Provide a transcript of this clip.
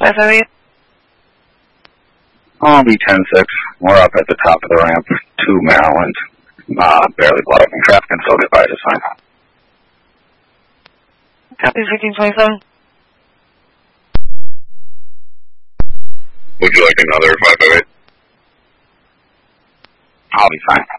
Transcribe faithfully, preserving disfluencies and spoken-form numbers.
five five eight. I'll be ten six. We're up at the top of the ramp to Maryland. Uh, barely blocking traffic until goodbye to sign. Copy fifteen twenty-seven. Would you like another five five eight? I'll be fine.